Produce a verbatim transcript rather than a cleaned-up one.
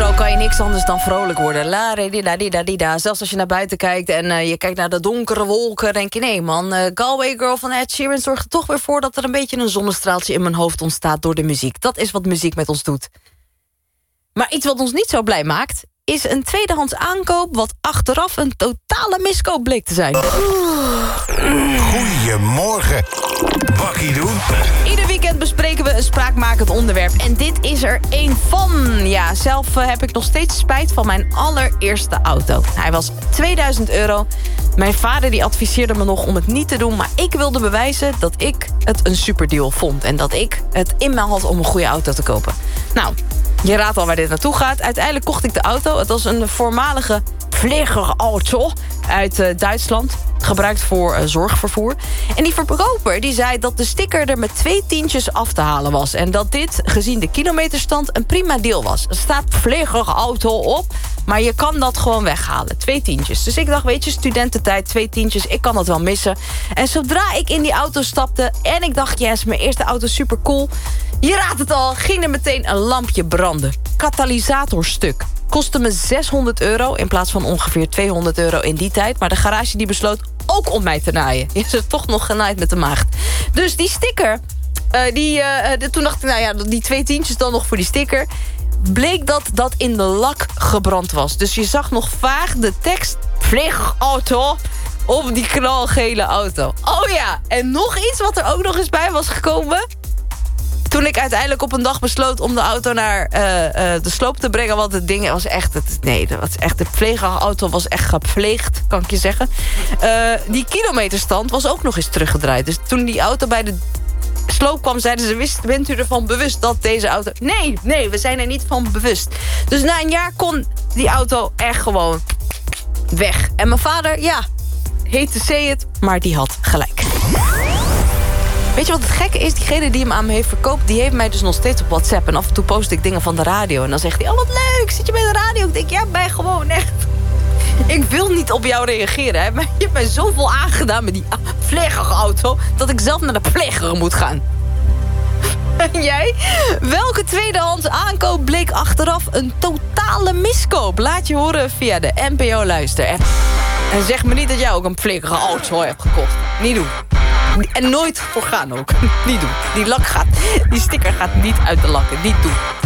zo kan je niks anders dan vrolijk worden. La, di, da, di, da, di, da. Zelfs als je naar buiten kijkt en uh, je kijkt naar de donkere wolken... denk je, nee man, uh, Galway Girl van Ed Sheeran zorgt er toch weer voor... dat er een beetje een zonnestraaltje in mijn hoofd ontstaat door de muziek. Dat is wat muziek met ons doet. Maar iets wat ons niet zo blij maakt... is een tweedehands aankoop wat achteraf een totale miskoop bleek te zijn. Goedemorgen, Bakkie doen. Ieder weekend bespreken we een spraakmakend onderwerp. En dit is er één van. Ja, zelf uh, heb ik nog steeds spijt van mijn allereerste auto. Hij was tweeduizend euro. Mijn vader die adviseerde me nog om het niet te doen... maar ik wilde bewijzen dat ik het een superdeal vond... en dat ik het in me had om een goede auto te kopen. Nou, je raadt al waar dit naartoe gaat. Uiteindelijk kocht ik de auto. Het was een voormalige vliegerauto uit uh, Duitsland. Gebruikt voor uh, zorgvervoer. En die verkoper die zei dat de sticker er met twee tientjes af te halen was. En dat dit, gezien de kilometerstand, een prima deal was. Er staat vliegerauto op, maar je kan dat gewoon weghalen. Twee tientjes. Dus ik dacht, weet je, studententijd, twee tientjes, ik kan dat wel missen. En zodra ik in die auto stapte en ik dacht, yes, mijn eerste auto is super cool. Je raadt het al, ging er meteen een lampje branden. Katalysatorstuk. Kostte me zeshonderd euro in plaats van ongeveer tweehonderd euro in die tijd. Maar de garage die besloot ook om mij te naaien. Je is er toch nog genaaid met de maagd. Dus die sticker, uh, die, uh, de, toen dacht ik, nou ja, die twee tientjes dan nog voor die sticker. Bleek dat dat in de lak gebrand was. Dus je zag nog vaag de tekst vliegauto op die knalgele auto. Oh ja, en nog iets wat er ook nog eens bij was gekomen. Toen ik uiteindelijk op een dag besloot om de auto naar uh, uh, de sloop te brengen... want het ding was echt... Het, nee, dat was echt, de pleegauto was echt gepleegd, kan ik je zeggen. Uh, die kilometerstand was ook nog eens teruggedraaid. Dus toen die auto bij de sloop kwam, zeiden ze... Wist, bent u ervan bewust dat deze auto... Nee, nee, we zijn er niet van bewust. Dus na een jaar kon die auto echt gewoon weg. En mijn vader, ja, hate to say it, maar die had gelijk. Weet je wat het gekke is? Diegene die hem aan me heeft verkoopt... die heeft mij dus nog steeds op WhatsApp. En af en toe post ik dingen van de radio. En dan zegt hij, oh wat leuk, zit je bij de radio? Ik denk, ja, bij gewoon echt... Ik wil niet op jou reageren. Hè? Maar je hebt mij zoveel aangedaan met die vlegerauto... dat ik zelf naar de pleger moet gaan. En jij? Welke tweedehands aankoop bleek achteraf een totale miskoop? Laat je horen via de N P O Luister-app. En zeg me niet dat jij ook een vlegerauto hebt gekocht. Niet doen. En nooit voor gaan ook. Niet doen. Die lak gaat, die sticker gaat niet uit de lakken. Niet doen.